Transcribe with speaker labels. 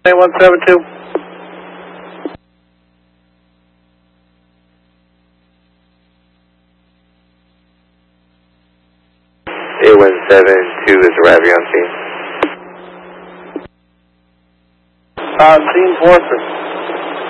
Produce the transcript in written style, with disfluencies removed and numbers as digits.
Speaker 1: 8172.
Speaker 2: 8172 is arriving on scene.
Speaker 1: Scene 4.